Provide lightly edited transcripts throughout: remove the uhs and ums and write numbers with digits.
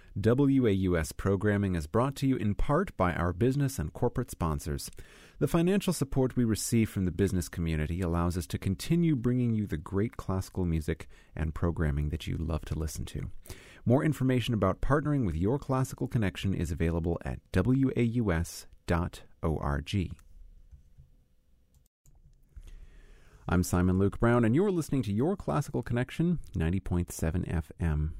WAUS programming is brought to you in part by our business and corporate sponsors. The financial support we receive from the business community allows us to continue bringing you the great classical music and programming that you love to listen to. More information about partnering with Your Classical Connection is available at waus.org. I'm Simon Luke Brown, and you're listening to Your Classical Connection, 90.7 FM.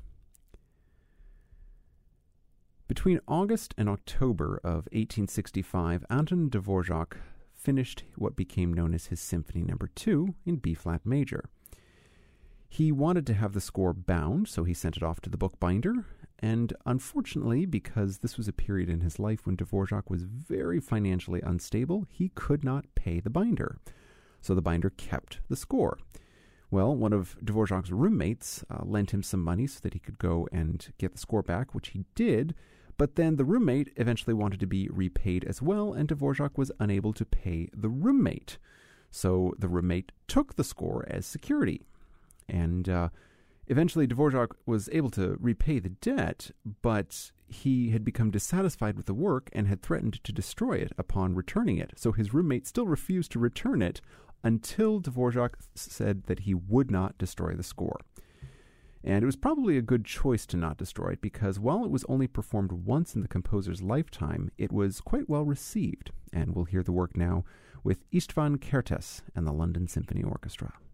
Between August and October of 1865, Anton Dvorak finished what became known as his Symphony No. 2 in B-flat major. He wanted to have the score bound, so he sent it off to the bookbinder, and unfortunately, because this was a period in his life when Dvorak was very financially unstable, he could not pay the binder. So the binder kept the score. Well, one of Dvorak's roommates lent him some money so that he could go and get the score back, which he did, but then the roommate eventually wanted to be repaid as well, and Dvorak was unable to pay the roommate. So the roommate took the score as security. And eventually Dvorak was able to repay the debt, but he had become dissatisfied with the work and had threatened to destroy it upon returning it. So his roommate still refused to return it until Dvorak said that he would not destroy the score. And it was probably a good choice to not destroy it, because while it was only performed once in the composer's lifetime, it was quite well received. And we'll hear the work now with Istvan Kertész and the London Symphony Orchestra.